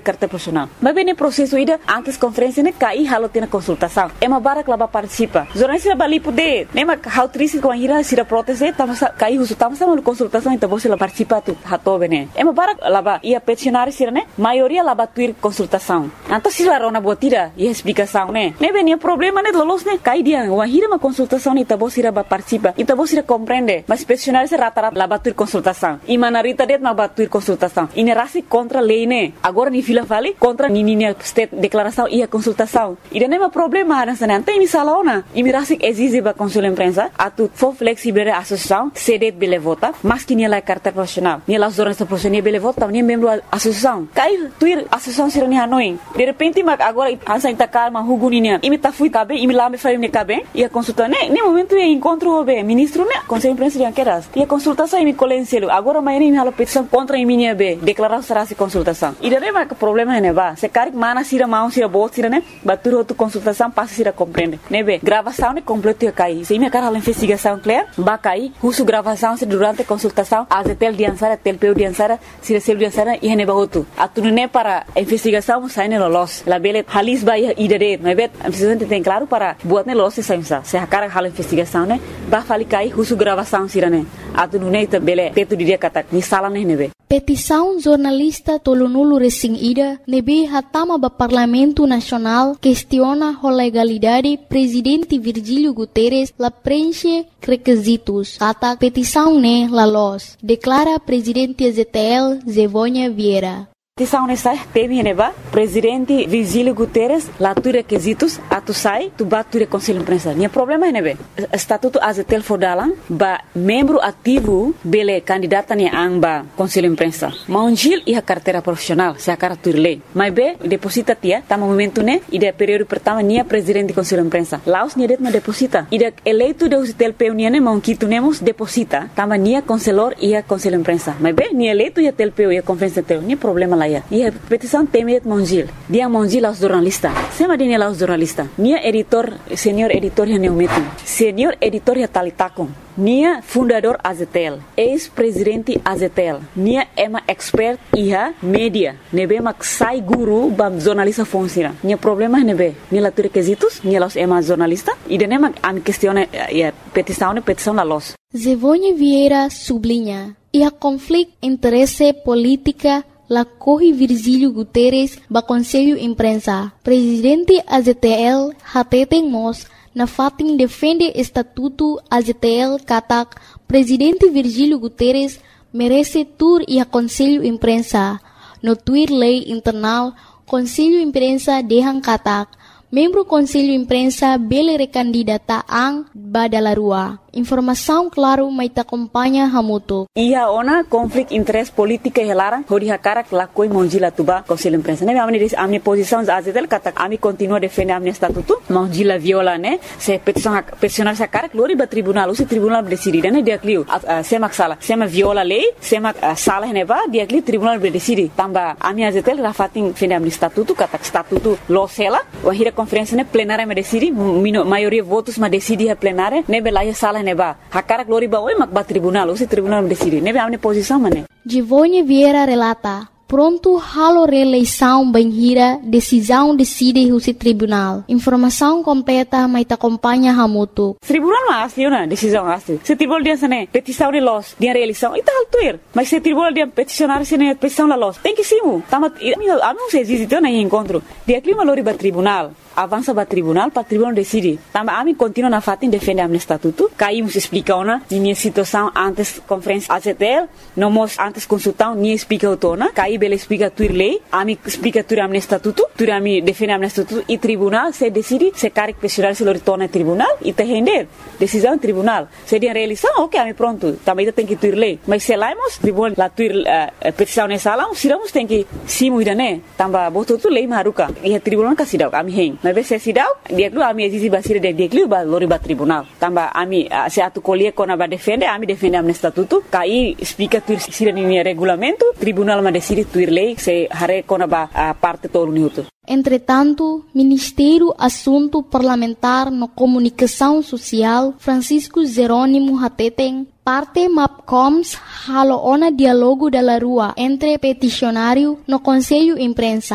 carta profissional. Mas bem no processo ida antes conferência né cai halo tem consultação. É uma barra que lá participa. Jornalista bali poder, né mas how triste com a ira se a proteste, tava cai uso tava sama consultação então você lá participa tu hatobe né. É uma barra lá ia peticionar se né, maioria lá batuir consultação. Então se lá rona botira e explicação né. Né bem problema né lolos né cai dia uma ira uma consultação né então você lá participa. Então você compreende. Mas peticionar se rata-rata lá batuir consultação. E manarita det mas batuir consultação. E nerasi contra lei né. Agora ni fila vale contra nininha state declaração e a consultação. E não é problema nessa né. Tem misalona. E mirasi exige ba consul imprensa atu for flexible a associação cedet bele vota, mas que nem lá carta profissional. Nem lá jornalista profissional bele vota, nem membro da associação. Cai tuir associação sirani Hanoi. De repente mas agora ansa inta calma huguninha. E me tá fui cabe, e me lá me faria me cabe. E a consulta né. Nem momento é encontro o ministro né. Conselho imprensa de anqueras. E a consultação e me colencielo. Agora mas nem me halo petição contra a minha be. Declarar será se consultação. E daí mas problema né ba. Se cari mana sira mão sira bot sira né. Batur outro consultação passa sira compreende. Né be. Gravação né completo cai. Se me cara a investigação clear, ba cai. Uso gravação se durante a consultação a tel diansara tel peu diansara sira sel diansara e ne ba outro. Atu né para investigação sai ne lolos. La bele halis ba idade. Né be. Precisa ter claro para buat ne lolos se a cara hal investigação né. Ba fali cai uso gravação sira né. Atu né bele teto dia kata ni sala ne be. Petição jornalista Tolonulu Resing Ida nebe hatama ba Parlamento Nacional questiona a legalidade presidente Virgílio Guterres la preenche requisitos. Kata petição ne la los, declara presidente ZTL Zevônia Vieira. Petição nessa teme neba presidente Virgílio Guterres lá tu requisitos atu sai tu bature conselho imprensa. Nia problema nebe estatuto azetel fodalan ba membro ativo bele candidata ni amba conselho imprensa. Maunjil e a carteira profissional se a carteira lei. Mas be deposita tia tá momento né e de período pertama nia presidente conselho imprensa. Laos nia det ma deposita. E de eleito de azetel peu nia mão que tu nemos deposita tama nia conselor e a conselho imprensa. Mas be nia eleito e a tel peu e a conferência tel nia problema lá. E a petição teme Monjil. Dia Monjil aos jornalistas. Sema dia aos jornalistas. Nia editor, senhor editor ya neumetin. Senhor editor ya talitakon. Nia fundador Azetel. Ex-presidente Azetel. Nia ema expert iha media. Nebe mak sai guru bam jornalista fonsira. Nia problema nebe. Nia la requisitos. Nia los ema jornalista. E de nema am questione petição la los. Zevônia Vieira sublinha. E a conflito interesse política la corre Virgílio Guterres ba Conselho Imprensa. Presidente AZTL hateten mos na fatin defende estatuto AZTL katak Presidente Virgílio Guterres merece tur e a Conselho Imprensa. No tuir lei internal Conselho Imprensa dehang katak membro Conselho Imprensa bele recandidata ang badalarua. Informação claro mai ta acompanha hamuto. Ia ona conflict interest politika helara hodi hakara la koi monjila tuba Conselho Imprensa. Ne amni posição azetel kata ami continua defende amni estatuto. Monjila viola ne se peticionar sa cara glori ba tribunal, o tribunal decide ne dia clio semak sala, sema viola lei, semak sala ne ba dia clio tribunal decide. Tamba ami azetel rafatin defende amni estatuto kata estatuto losela, o hira conferência ne plenária me decide, maioria votos ma decide a plenária, ne bela sala neba hakara glori ba oi mak ba tribunal o tribunal decide nebe amne posição mané Zevônia Vieira relata pronto halo reeleição banhira decisão decide o tribunal informação completa mai ta acompanha hamuto tribunal mas liona decisão asli se tribunal dia sane petição de los dia reeleição ita altuir mas se tribunal dia peticionar sene petição la los tem que simu tamat ami se visitou na encontro dia clima lori ba tribunal avança para tribunal decide. Também a mim continua na fatin defende a estatuto. Caímos explicar ona minha situação antes conferência AZTL, não mos antes consultão nem explica o tona. Caí bela explica tudo lei, a mim explica tudo a estatuto, tudo a mim defende a estatuto e tribunal se decide se quer questionar se lo retorna tribunal e te render decisão tribunal. Se dia reeleição, ok, a mim pronto. Também tem que tudo lei, mas se laimos tribunal la tudo petição nessa sala, siramos tem que simu ida né. Também botou tudo lei maruca e a tribunal que se dá a mim mas se sidau dia klu ami exisi basira de dia klu ba lori ba tribunal tamba ami se atu colher kona ba defende ami defende am estatuto kai explica tu sira ni regulamento tribunal ma decide tu lei se hare kona ba parte todo minuto. Entretanto, Ministério Assunto Parlamentar no Comunicação Social Francisco Jerônimo Hateten parte MAPCOMS halo ona dialogo da rua entre peticionário no Conselho Imprensa.